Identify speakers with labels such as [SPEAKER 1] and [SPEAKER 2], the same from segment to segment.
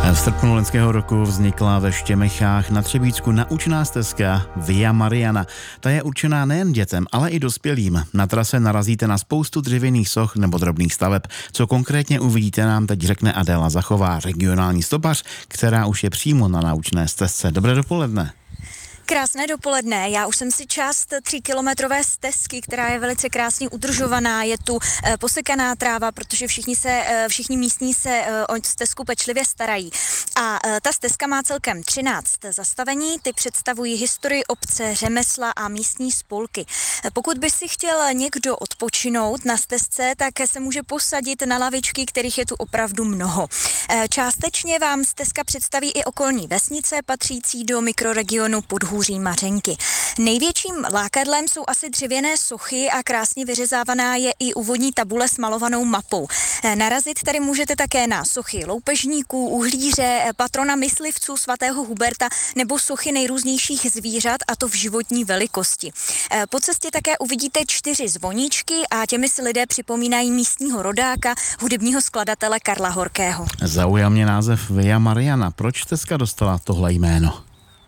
[SPEAKER 1] V srpnu loňského roku vznikla ve Štěmechách na Třebíčsku naučná stezka Via Mariana. Ta je určená nejen dětem, ale i dospělým. Na trase narazíte na spoustu dřevěných soch nebo drobných staveb. Co konkrétně uvidíte, nám teď řekne Adéla Zachová, regionální stopař, která už je přímo na naučné stezce. Dobré dopoledne.
[SPEAKER 2] Krásné dopoledne. Já už jsem si část 3kilometrové stezky, která je velice krásně udržovaná. Je tu posekaná tráva, protože všichni místní se o stezku pečlivě starají. A ta stezka má celkem 13 zastavení. Ty představují historii obce, řemesla a místní spolky. Pokud by si chtěl někdo odpočinout na stezce, tak se může posadit na lavičky, kterých je tu opravdu mnoho. Částečně vám stezka představí i okolní vesnice patřící do mikroregionu Podhůří Mařenky. Největším lákadlem jsou asi dřevěné sochy a krásně vyřezávaná je i úvodní tabule s malovanou mapou. Narazit tady můžete také na sochy loupežníků, uhlíře, patrona myslivců svatého Huberta nebo sochy nejrůznějších zvířat, a to v životní velikosti. Po cestě také uvidíte 4 zvoníčky a těmi si lidé připomínají místního rodáka, hudebního skladatele Karla Horkého.
[SPEAKER 1] Zaujal mě název Via Mariana. Proč stezka dostala tohle jméno?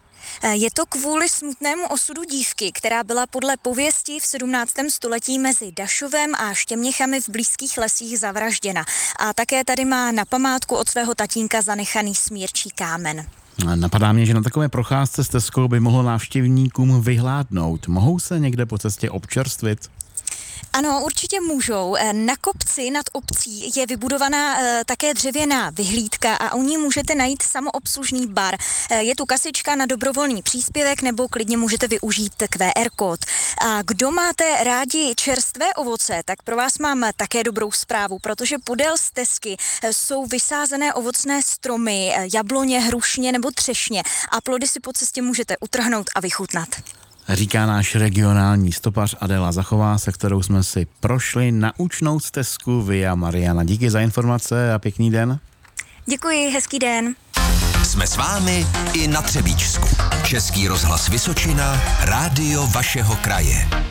[SPEAKER 2] Je to kvůli smutnému osudu dívky, která byla podle pověsti v 17. století mezi Dašovem a Štěměchami v blízkých lesích zavražděna. A také tady má na památku od svého tatínka zanechaný smírčí kámen.
[SPEAKER 1] Napadá mě, že na takové procházce stezkou by mohlo návštěvníkům vyhládnout. Mohou se někde po cestě občerstvit?
[SPEAKER 2] Ano, určitě můžou. Na kopci nad obcí je vybudovaná také dřevěná vyhlídka a u ní můžete najít samoobslužný bar. Je tu kasička na dobrovolný příspěvek nebo klidně můžete využít QR kód. A kdo máte rádi čerstvé ovoce, tak pro vás mám také dobrou zprávu, protože podél stezky jsou vysázené ovocné stromy, jabloně, hrušně nebo třešně a plody si po cestě můžete utrhnout a vychutnat.
[SPEAKER 1] Říká náš regionální stopař Adéla Zachová, se kterou jsme si prošli naučnou stezku Via Mariana. Díky za informace a pěkný den.
[SPEAKER 2] Děkuji, hezký den.
[SPEAKER 3] Jsme s vámi i na Třebíčsku. Český rozhlas Vysočina, rádio vašeho kraje.